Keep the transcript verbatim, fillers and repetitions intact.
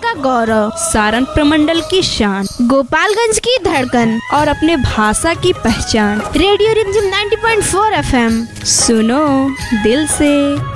का गौरव, सारण प्रमंडल की शान, गोपालगंज की धड़कन और अपने भाषा की पहचान। रेडियो रिमझिम नब्बे पॉइंट चार एफ एम, सुनो दिल से।